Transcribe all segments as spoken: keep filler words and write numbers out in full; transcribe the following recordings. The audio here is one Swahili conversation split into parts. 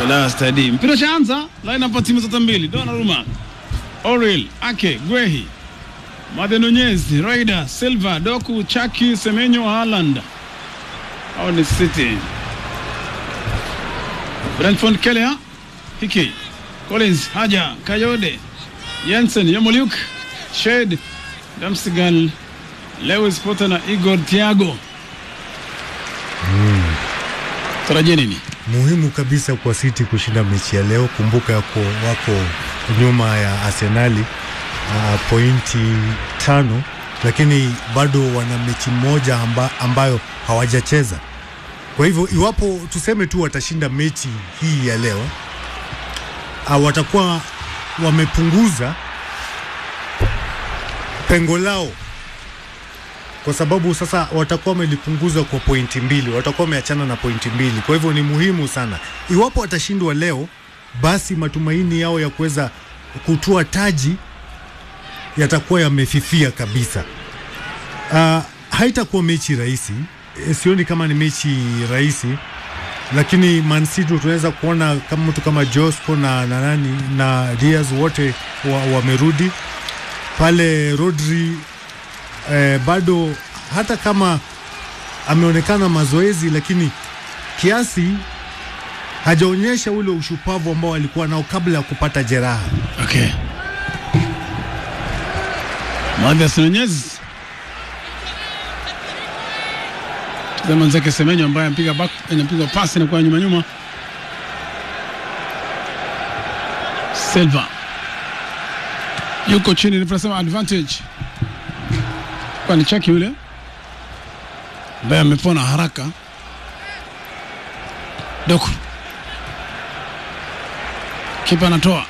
la stadi. Mpira shaanza, line up timu zote mbili. Donnarumma, Orel, Ake, Guehi, Made Nunez, Ryder, Silva, Doku, Chaki, Semenyo, Haaland. Au ni City. Brentford, Kelea, Hickey, Collins, Haja, Kayode, Jensen, Yomoliuk, Shade, Damsigal, Lewis Potter na Igor Thiago. Mm. Tarajia nini? Muhimu kabisa kwa City kushinda mechi ya leo. Kumbuka yako wako nyuma ya Arsenali uh, pointi tano, lakini bado wana mechi moja amba, ambayo hawajacheza. Kwa hivyo iwapo tuseme tu watashinda mechi hii ya leo, uh, watakuwa wamepunguza pengo lao, kwa sababu sasa watakuwa wamelipunguza kwa pointi mbili, watakuwa wameachana na pointi mbili. Kwa hivyo ni muhimu sana. Iwapo watashindwa leo, basi matumaini yao ya kuweza kutua taji yatakuwa yamefifia kabisa. Uh, haitakuwa mechi rahisi. E, sioni kama ni mechi rahisi, lakini Man City tunaweza kuona kama mtu kama Josko na na nani na Diaz wote wamerudi wa pale. Rodri eh, bado hata kama ameonekana mazoezi, lakini kiasi hajaonyesha ule ushupavu ambao alikuwa nao kabla ya kupata jeraha. Okay. Made Nunez Zaman zake Semenyo ambaye anapiga back, anapiga pasi na kwa nyuma nyuma. Silva yuko chini, tunasema advantage kwa ni Chaki yule ambaye amepona haraka. Doku kipa anatoa.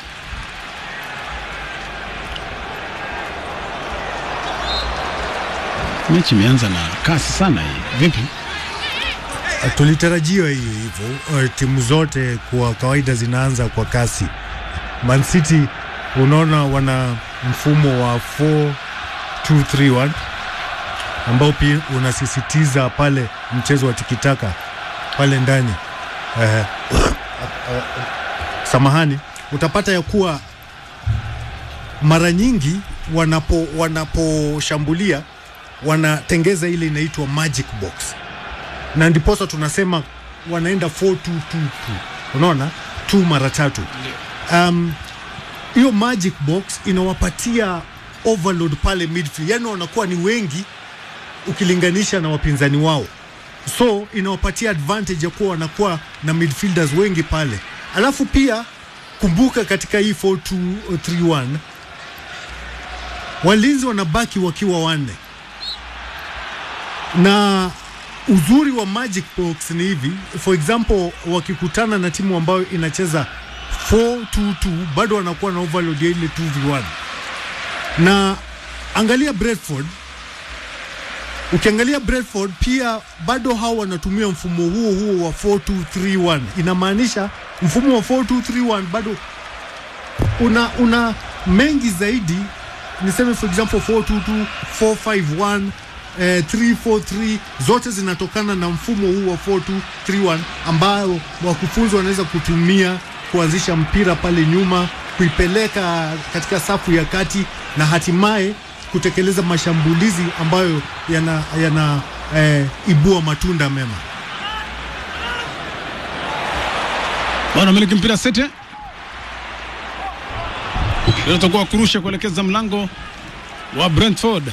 Mechi imeanza na kasi sana hii. Vipi? Tulitarajia hiyo hivyo. Timu zote kwa kawaida zinaanza kwa kasi. Man City unaona wana mfumo wa four two three one ambao pia unasisitiza pale mchezo wa tikitaka pale ndani. Eh, samahani, utapata ya kuwa mara nyingi wanapo wanaposhambulia wanatengeza ile inaitwa magic box, na ndiposa tunasema wanaenda four two two two. Unaona two mara tatu. Um, hiyo magic box inawapatia overload pale midfield, yani wanakuwa ni wengi ukilinganisha na wapinzani wao, so inawapatia advantage ya kuwa wanakuwa na midfielders wengi pale. Alafu pia kumbuka katika hii four two three one walinzi wanabaki wakiwa wanne, na uzuri wa magic box ni hivi, for example wakikutana na timu ambayo inacheza four two two bado wanakuwa na overload ya ile two v one. Na angalia Brentford, ukiangalia Brentford pia bado hao wanatumia mfumo huo huo wa four two three one. Inamaanisha mfumo wa four two three one bado una una mengi zaidi, niseme for example four two two, four five one, eh, three four three, zote zinatokana na mfumo huu wa four two three one ambao wakufunzi wanaweza kutumia kuanzisha mpira pale nyuma, kuipeleka katika safu ya kati na hatimaye kutekeleza mashambulizi ambayo yana, yana eh, ibua matunda mema. Bwana miliki mpira City. Leo tutakuwa kurusha kuelekeza mlango wa Brentford.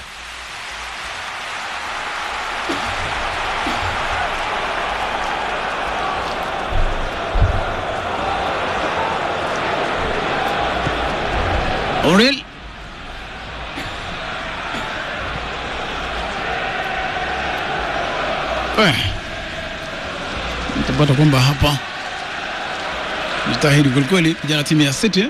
Orel eh, nitapata kwamba hapa nitahiri kweli vijana timu ya City.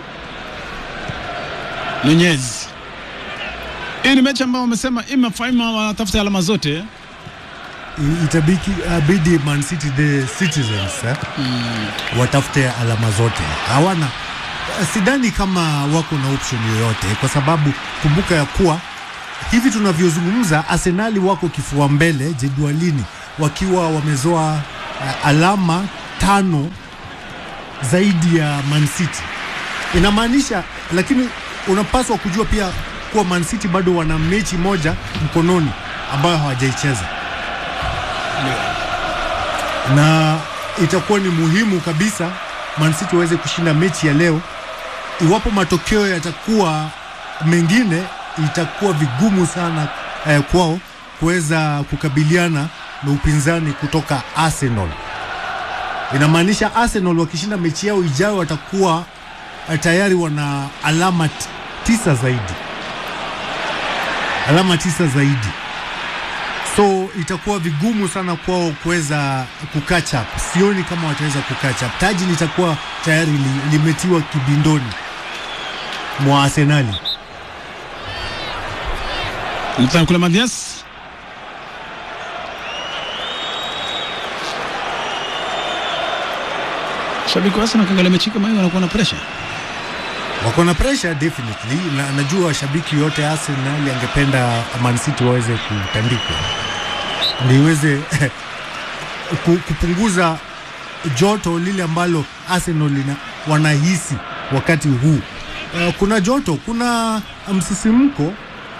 Nunez, hii ni mechi ambayo wamesema imefaima wanatafuta alama zote. Itabiki abidi Man City the citizens eh? mm. watafute alama zote. Hawana, sidhani kama wako na option yoyote, kwa sababu kumbuka ya kuwa hivi tunavyozungumza Arsenali wako kifua mbele jedwalini wakiwa wamezoa uh, alama tano zaidi ya Man City. Inamaanisha, lakini unapaswa kujua pia kuwa Man City bado wana mechi moja mkononi ambayo hawajaicheza. Na itakuwa ni muhimu kabisa Man City waweze kushinda mechi ya leo. Iwapo matokeo yatakuwa mengine, itakuwa vigumu sana eh, kwao kuweza kukabiliana na upinzani kutoka Arsenal. Inamaanisha Arsenal wakishinda mechi yao ijayo watakuwa tayari wana alama tisa zaidi. Alama tisa zaidi. So itakuwa vigumu sana kwao kuweza kukatch up. Sioni kama wataweza kukatch up. Taji litakuwa tayari li, limetiwa kibindoni mwa Arsenali. Mtana kule Madias. Shabiki wa Arsenal kaangalia mechi kama hiyo wanakuwa na pressure. Wako na pressure definitely. Na, najua shabiki yote Arsenal angependa Man City waweze kutandikwa. Ndio iweze kupunguza joto lile ambalo Arsenal lina, wanahisi wakati huu. Uh, kuna joto, kuna msisimko.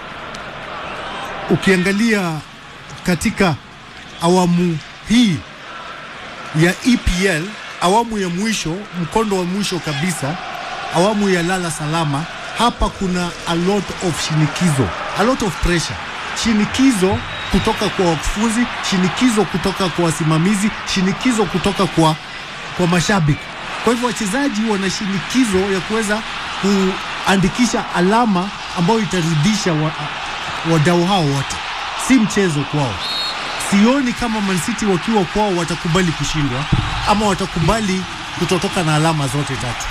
Ukiangalia katika awamu hii ya E P L, awamu ya mwisho, mkondo wa mwisho kabisa, awamu ya lala salama, hapa kuna a lot of shinikizo, a lot of pressure. Shinikizo kutoka kwa wakufunzi, shinikizo kutoka kwa wasimamizi, shinikizo kutoka kwa kwa mashabiki. Kwa hivyo wachezaji wana shinikizo ya kuweza kuandikisha alama ambayo itaridhisha wa, wadau hao wote. Si mchezo kwao. Sioni kama Man City wakiwa kwao watakubali kushindwa ama watakubali kutotoka na alama zote tatu.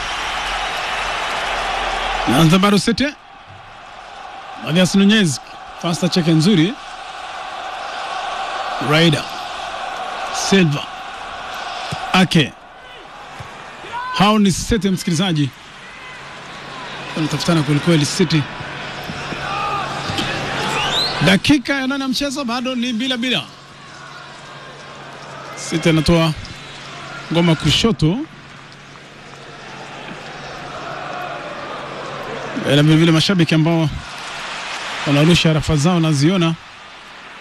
Naanza bado sete. Madias Nunez, fasta cheke nzuri. Raida Silva Ake. Hao ni sete msikilizaji. Wanatafutana kweli kweli City. Dakika ya nane mchezo bado ni bila bila. City anatoa ngoma kushoto. Ela vile vile mashabiki ambao wanarusha rafa zao naziona.